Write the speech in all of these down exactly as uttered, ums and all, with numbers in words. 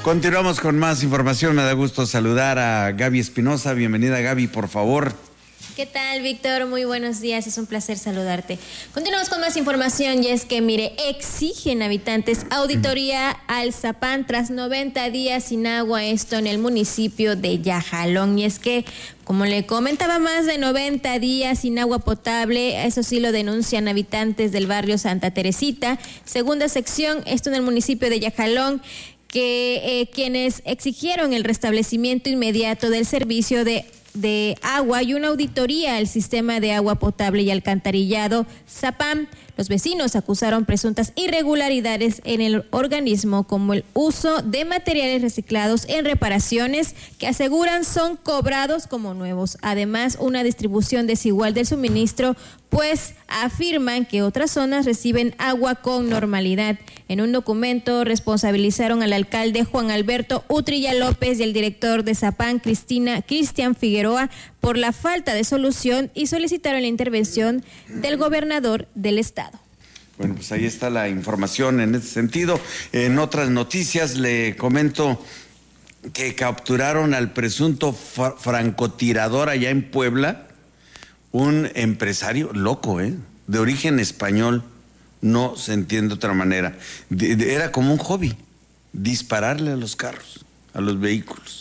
Continuamos con más información. Me da gusto saludar a Gaby Espinosa. Bienvenida, Gaby, por favor. ¿Qué tal, Víctor? Muy buenos días, es un placer saludarte. Continuamos con más información y es que, mire, exigen habitantes auditoría al Zapán tras noventa días sin agua, esto en el municipio de Yajalón. Y es que, como le comentaba, más de noventa días sin agua potable, eso sí lo denuncian habitantes del barrio Santa Teresita, segunda sección, esto en el municipio de Yajalón, que eh, quienes exigieron el restablecimiento inmediato del servicio de de agua y una auditoría al sistema de agua potable y alcantarillado Zapán. Los vecinos acusaron presuntas irregularidades en el organismo, como el uso de materiales reciclados en reparaciones que aseguran son cobrados como nuevos. Además, una distribución desigual del suministro, pues afirman que otras zonas reciben agua con normalidad. En un documento responsabilizaron al alcalde Juan Alberto Utrilla López y al director de Zapán, Cristina Cristian Figueroa, por la falta de solución y solicitaron la intervención del gobernador del estado. Bueno, pues ahí está la información en ese sentido. En otras noticias le comento que capturaron al presunto francotirador allá en Puebla, un empresario loco, ¿eh? De origen español, no se entiende de otra manera. De, de, era como un hobby, dispararle a los carros, a los vehículos.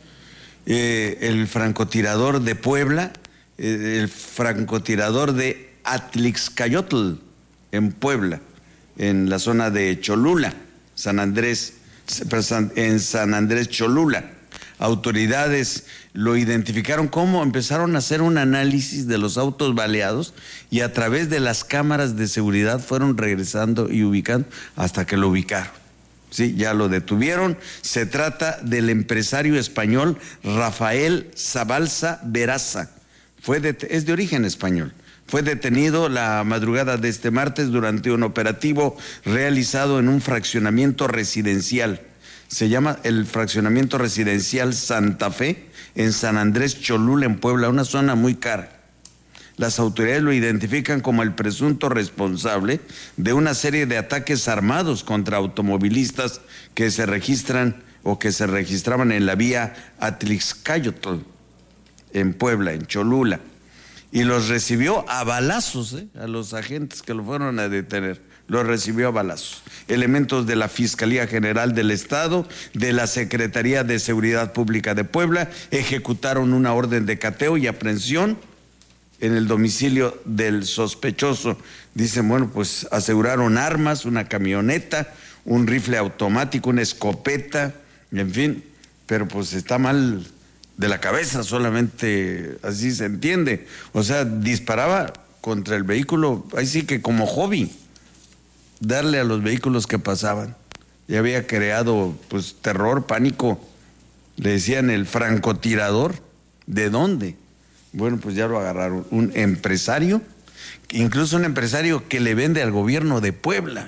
Eh, el francotirador de Puebla, eh, el francotirador de Atlixcayotl, en Puebla, en la zona de Cholula, San Andrés, en San Andrés Cholula. Autoridades lo identificaron como empezaron a hacer un análisis de los autos baleados y a través de las cámaras de seguridad fueron regresando y ubicando hasta que lo ubicaron. Sí, ya lo detuvieron. Se trata del empresario español Rafael Zabalza Veraza. Fue de, es de origen español. Fue detenido la madrugada de este martes durante un operativo realizado en un fraccionamiento residencial. Se llama el fraccionamiento residencial Santa Fe, en San Andrés Cholula, en Puebla, una zona muy cara. Las autoridades lo identifican como el presunto responsable de una serie de ataques armados contra automovilistas que se registran o que se registraban en la vía Atlixcayotl, en Puebla, en Cholula. Y los recibió a balazos, ¿eh? A los agentes que lo fueron a detener. Los recibió a balazos. Elementos de la Fiscalía General del Estado, de la Secretaría de Seguridad Pública de Puebla, ejecutaron una orden de cateo y aprehensión en el domicilio del sospechoso. Dicen, bueno, pues aseguraron armas, una camioneta, un rifle automático, una escopeta, en fin, pero pues está mal de la cabeza, solamente así se entiende. O sea, disparaba contra el vehículo, ahí sí que como hobby, darle a los vehículos que pasaban. Ya había creado pues terror, pánico. Le decían el francotirador. ¿De dónde? Bueno, pues ya lo agarraron. Un empresario, incluso un empresario que le vende al gobierno de Puebla.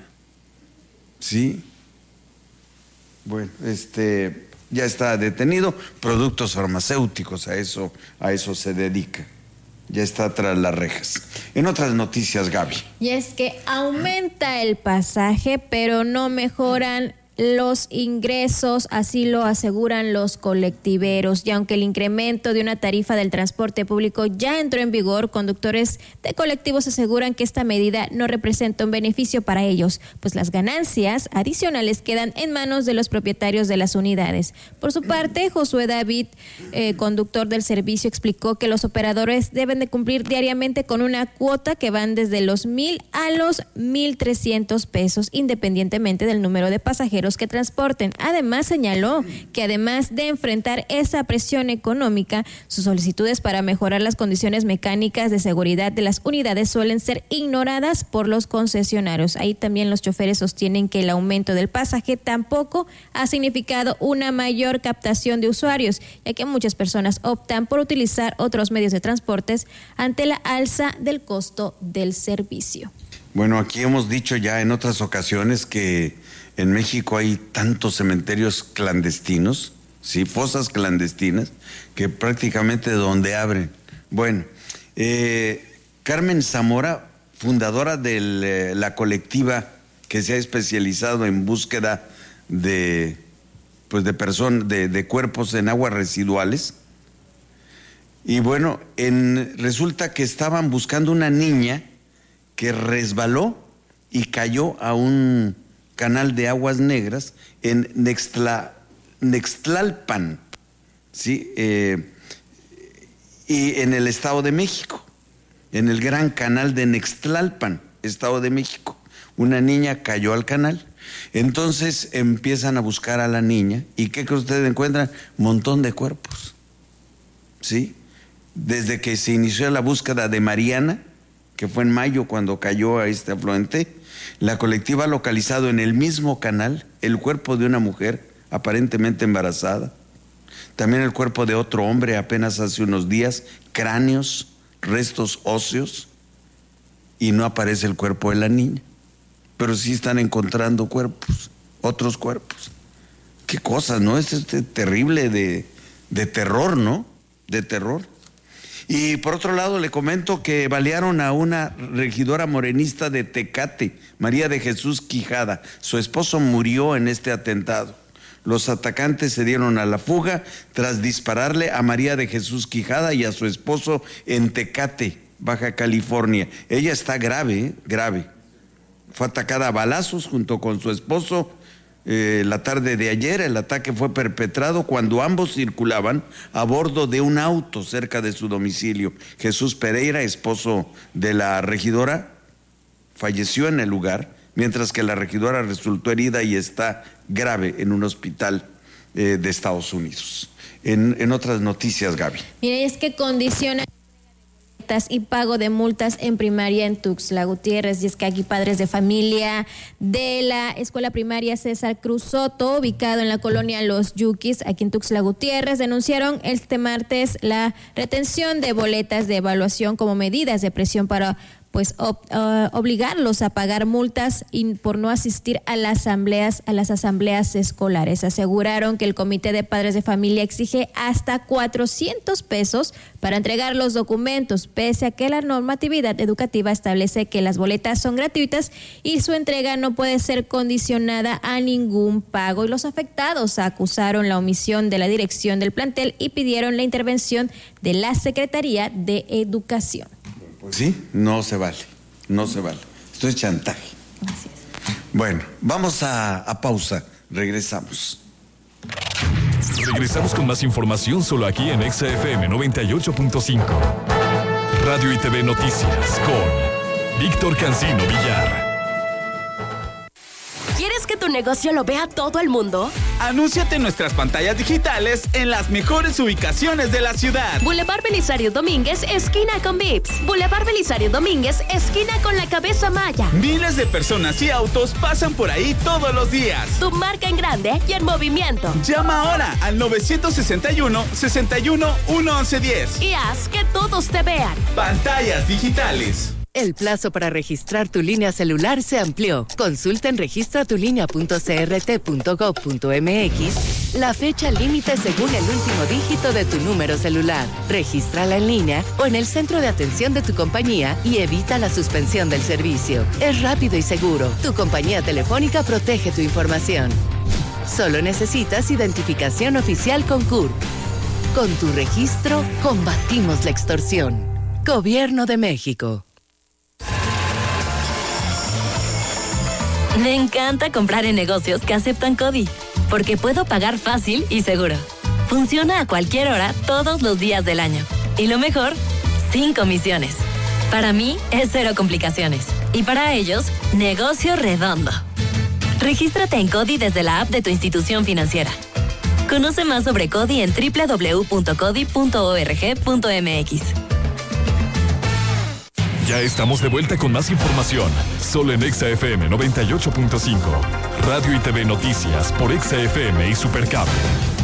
Sí. Bueno, este ya está detenido. Productos farmacéuticos, a eso, a eso se dedica. Ya está tras las rejas. En otras noticias, Gaby. Y es que aumenta el pasaje, pero no mejoran los ingresos, así lo aseguran los colectiveros. Y aunque el incremento de una tarifa del transporte público ya entró en vigor, conductores de colectivos aseguran que esta medida no representa un beneficio para ellos, pues las ganancias adicionales quedan en manos de los propietarios de las unidades. Por su parte, Josué David, eh, conductor del servicio, explicó que los operadores deben de cumplir diariamente con una cuota que van desde los mil a los mil trescientos pesos, independientemente del número de pasajeros que transporten. Además, señaló que además de enfrentar esa presión económica, sus solicitudes para mejorar las condiciones mecánicas de seguridad de las unidades suelen ser ignoradas por los concesionarios. Ahí también los choferes sostienen que el aumento del pasaje tampoco ha significado una mayor captación de usuarios, ya que muchas personas optan por utilizar otros medios de transportes ante la alza del costo del servicio. Bueno, aquí hemos dicho ya en otras ocasiones que en México hay tantos cementerios clandestinos, sí, fosas clandestinas, que prácticamente donde abren. Bueno, eh, Carmen Zamora, fundadora de la colectiva que se ha especializado en búsqueda de pues de personas, de, de cuerpos en aguas residuales. Y bueno, en, resulta que estaban buscando una niña que resbaló y cayó a un canal de aguas negras en Nextla, Nextlalpan, ¿sí? Eh, y en el Estado de México, en el gran canal de Nextlalpan, Estado de México. Una niña cayó al canal. Entonces empiezan a buscar a la niña. ¿Y qué que ustedes encuentran? Montón de cuerpos. ¿Sí? Desde que se inició la búsqueda de Mariana, que fue en mayo cuando cayó a este afluente, la colectiva ha localizado en el mismo canal el cuerpo de una mujer aparentemente embarazada. También el cuerpo de otro hombre apenas hace unos días, cráneos, restos óseos, y no aparece el cuerpo de la niña. Pero sí están encontrando cuerpos, otros cuerpos. Qué cosas, ¿no? Es este terrible de, de terror, ¿no? De terror. Y por otro lado le comento que balearon a una regidora morenista de Tecate, María de Jesús Quijada. Su esposo murió en este atentado. Los atacantes se dieron a la fuga tras dispararle a María de Jesús Quijada y a su esposo en Tecate, Baja California. Ella está grave, ¿eh? grave. Fue atacada a balazos junto con su esposo eh, la tarde de ayer. El ataque fue perpetrado cuando ambos circulaban a bordo de un auto cerca de su domicilio. Jesús Pereira, esposo de la regidora, falleció en el lugar, mientras que la regidora resultó herida y está grave en un hospital eh, de Estados Unidos. En, en otras noticias, Gaby. Mira, es que condiciona y pago de multas en primaria en Tuxtla Gutiérrez. Y es que aquí padres de familia de la escuela primaria César Cruz Soto, ubicado en la colonia Los Yuquis, aquí en Tuxtla Gutiérrez, denunciaron este martes la retención de boletas de evaluación como medidas de presión para pues ob, uh, obligarlos a pagar multas y por no asistir a las asambleas, a las asambleas escolares. Aseguraron que el Comité de Padres de Familia exige hasta cuatrocientos pesos para entregar los documentos, pese a que la normatividad educativa establece que las boletas son gratuitas y su entrega no puede ser condicionada a ningún pago. Y los afectados acusaron la omisión de la dirección del plantel y pidieron la intervención de la Secretaría de Educación. Pues sí, no se vale, no se vale. Esto es chantaje. Así es. Bueno, vamos a, a pausa. Regresamos. Regresamos con más información solo aquí en Exa F M noventa y ocho punto cinco. Radio y T V Noticias con Víctor Cancino Villar. ¿Quieres que tu negocio lo vea todo el mundo? Anúnciate en nuestras pantallas digitales en las mejores ubicaciones de la ciudad. Boulevard Belisario Domínguez, esquina con Vips. Boulevard Belisario Domínguez, esquina con la Cabeza Maya. Miles de personas y autos pasan por ahí todos los días. Tu marca en grande y en movimiento. Llama ahora al nueve seis uno, seis uno, uno once diez. Y haz que todos te vean. Pantallas digitales. El plazo para registrar tu línea celular se amplió. Consulta en registra tu línea punto c r t punto gov punto m x la fecha límite según el último dígito de tu número celular. Regístrala en línea o en el centro de atención de tu compañía y evita la suspensión del servicio. Es rápido y seguro. Tu compañía telefónica protege tu información. Solo necesitas identificación oficial con C U R P. Con tu registro, combatimos la extorsión. Gobierno de México. Me encanta comprar en negocios que aceptan CODI, porque puedo pagar fácil y seguro. Funciona a cualquier hora, todos los días del año. Y lo mejor, sin comisiones. Para mí, es cero complicaciones. Y para ellos, negocio redondo. Regístrate en CODI desde la app de tu institución financiera. Conoce más sobre CODI en doble u doble u doble u punto codi punto org punto m x. Ya estamos de vuelta con más información, solo en Exa F M noventa y ocho punto cinco. Radio y T V Noticias por Exa F M y Supercable.